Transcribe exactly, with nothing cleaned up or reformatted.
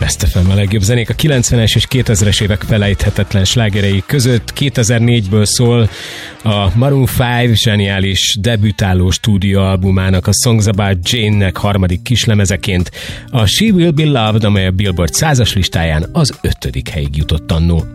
Best ef em a legjobb zenék a kilencvenes és kétezres évek felejthetetlen slágerei között. kétezer-négyből szól a Maroon öt zseniális debütáló stúdióalbumának, a Songs About Jane-nek harmadik kislemezeként a She Will Be Loved, amely a Billboard százas listáján az ötödik helyig jutott annó.